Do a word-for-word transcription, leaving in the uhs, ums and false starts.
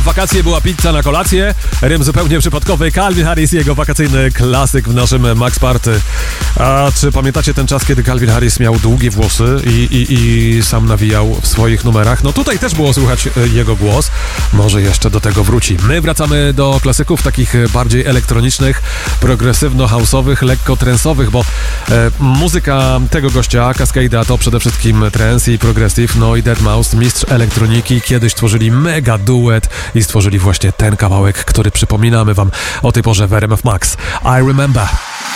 wakacje była pizza na kolację. Rym zupełnie przypadkowy. Calvin Harris i jego wakacyjny klasyk w naszym Max Party. A czy pamiętacie ten czas, kiedy Calvin Harris miał długie włosy i, i, i sam nawijał w swoich numerach? No tutaj też było słychać jego głos. Może jeszcze do tego wróci. My wracamy do klasyków takich bardziej elektronicznych, progresywno-house'owych, lekko trensowych, bo e, muzyka tego gościa, Cascade'a, to przede wszystkim trance i progressive, no i deadmau five, mistrz elektroniki, kiedyś tworzyli mega duet i stworzyli właśnie ten kawałek, który przypominamy wam o tej porze w R M F Max. I Remember.